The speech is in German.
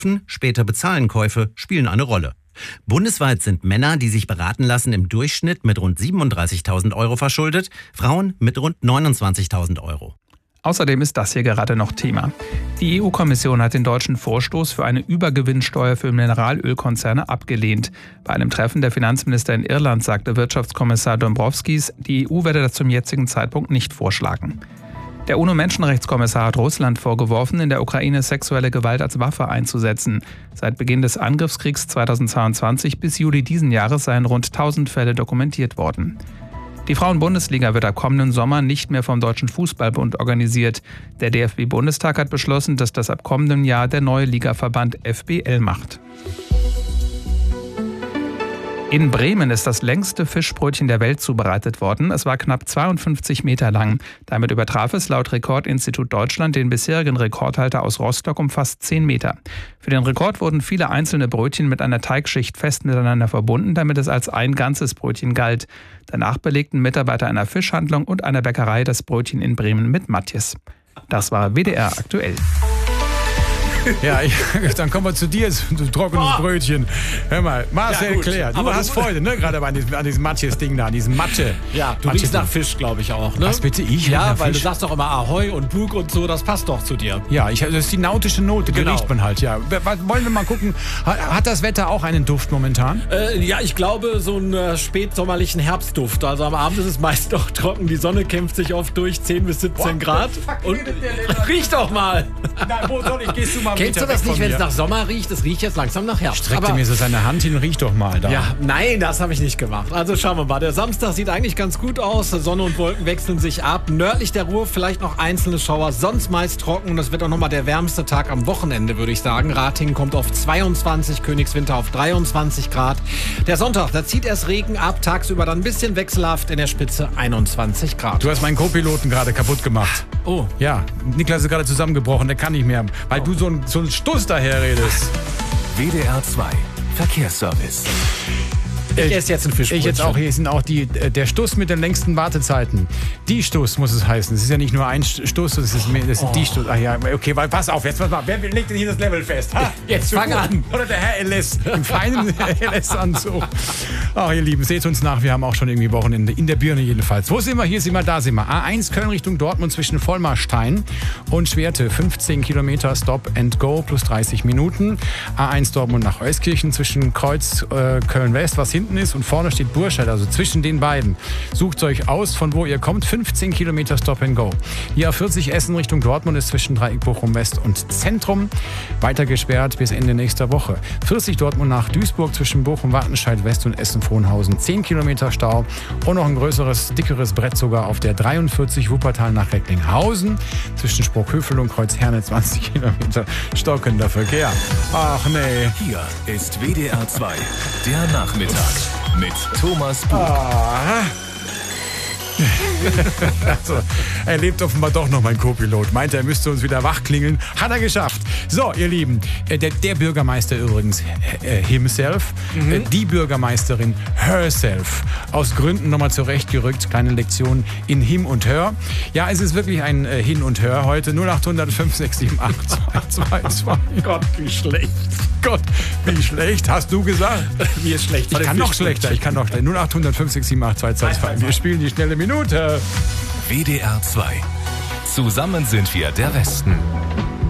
Später bezahlen Käufe spielen eine Rolle. Bundesweit sind Männer, die sich beraten lassen, im Durchschnitt mit rund 37.000 Euro verschuldet, Frauen mit rund 29.000 Euro. Außerdem ist das hier gerade noch Thema. Die EU-Kommission hat den deutschen Vorstoß für eine Übergewinnsteuer für Mineralölkonzerne abgelehnt. Bei einem Treffen der Finanzminister in Irland sagte Wirtschaftskommissar Dombrovskis, die EU werde das zum jetzigen Zeitpunkt nicht vorschlagen. Der UNO-Menschenrechtskommissar hat Russland vorgeworfen, in der Ukraine sexuelle Gewalt als Waffe einzusetzen. Seit Beginn des Angriffskriegs 2022 bis Juli diesen Jahres seien rund 1000 Fälle dokumentiert worden. Die Frauen-Bundesliga wird ab kommenden Sommer nicht mehr vom Deutschen Fußballbund organisiert. Der DFB-Bundestag hat beschlossen, dass das ab kommendem Jahr der neue Ligaverband FBL macht. In Bremen ist das längste Fischbrötchen der Welt zubereitet worden. Es war knapp 52 Meter lang. Damit übertraf es laut Rekordinstitut Deutschland den bisherigen Rekordhalter aus Rostock um fast 10 Meter. Für den Rekord wurden viele einzelne Brötchen mit einer Teigschicht fest miteinander verbunden, damit es als ein ganzes Brötchen galt. Danach belegten Mitarbeiter einer Fischhandlung und einer Bäckerei das Brötchen in Bremen mit Matjes. Das war WDR aktuell. Ja, dann kommen wir zu dir, du trockenes Brötchen. Hör mal, Marcel Claire, du hast Freude, ne? Gerade an diesem Matjes-Ding da, an diesem Matsche. Ja, du riechst nach Fisch, glaube ich auch, ne? Was bitte, ich? Ja, weil du sagst doch immer Ahoi und Bug und so, das passt doch zu dir. Ja, das ist die nautische Note, die Genau. riecht man halt, ja. Wollen wir mal gucken, hat das Wetter auch einen Duft momentan? Ja, ich glaube, so einen spätsommerlichen Herbstduft. Also am Abend ist es meist noch trocken, die Sonne kämpft sich oft durch, 10 bis 17 Grad. Und riech doch mal! Nein, wo soll ich? Gehst du mal Kennst du das nicht, wenn es nach Sommer riecht? Es riecht jetzt langsam nach Herbst. Streckte mir so seine Hand hin, riech doch mal da. Ja, nein, das habe ich nicht gemacht. Also schauen wir mal. Der Samstag sieht eigentlich ganz gut aus. Sonne und Wolken wechseln sich ab. Nördlich der Ruhr vielleicht noch einzelne Schauer, sonst meist trocken. Das wird auch nochmal der wärmste Tag am Wochenende, würde ich sagen. Ratingen kommt auf 22, Königswinter auf 23 Grad. Der Sonntag, da zieht erst Regen ab. Tagsüber dann ein bisschen wechselhaft, in der Spitze 21 Grad. Du hast meinen Co-Piloten gerade kaputt gemacht. Oh. Ja, Niklas ist gerade zusammengebrochen, der kann nicht mehr, weil du so ein Stuss daher redest. WDR 2 Verkehrsservice. Ich esse jetzt ein Fischbrötchen. Ich jetzt auch, hier sind auch der Stuss mit den längsten Wartezeiten. Die Stuss muss es heißen. Es ist ja nicht nur ein Stuss, das ist die Stuss. Ach ja, okay, weil pass auf, jetzt pass mal. Wer legt denn hier das Level fest? Ha? Jetzt fang an. Oder der Herr LS im feinen LS-Anzug. Ach, ihr Lieben, seht uns nach. Wir haben auch schon irgendwie Wochenende in der Birne jedenfalls. Wo sind wir? Hier sind wir, da sind wir. A1 Köln Richtung Dortmund zwischen Vollmarstein und Schwerte. 15 Kilometer Stop and Go plus 30 Minuten. A1 Dortmund nach Euskirchen zwischen Kreuz Köln-West, was hinten ist, und vorne steht Burscheid, also zwischen den beiden. Sucht euch aus, von wo ihr kommt. 15 Kilometer Stop and Go. Die A40 Essen Richtung Dortmund ist zwischen Dreieck Bochum West und Zentrum weiter gesperrt bis Ende nächster Woche. 40 Dortmund nach Duisburg zwischen Bochum, Wattenscheid West und Essen-Frohnhausen. 10 Kilometer Stau und noch ein größeres, dickeres Brett sogar auf der 43 Wuppertal nach Recklinghausen zwischen Sprockhövel und Kreuzherne. 20 Kilometer stockender Verkehr. Ach nee. Hier ist WDR 2, der Nachmittag mit Thomas Bug. Also, er lebt offenbar doch noch, mein Co-Pilot. Meinte, er müsste uns wieder wachklingeln. Hat er geschafft. So, ihr Lieben, der Bürgermeister übrigens himself, die Bürgermeisterin herself. Aus Gründen nochmal zurechtgerückt. Kleine Lektion in Him und Hör. Ja, es ist wirklich ein Hin und Hör heute. 0800 567 8222. Gott, wie schlecht. Gott, wie schlecht. Hast du gesagt? Mir ist schlecht. Ich kann noch schlechter. 0800 567 8222. Wir spielen die schnelle Minute. WDR 2. Zusammen sind wir der Westen.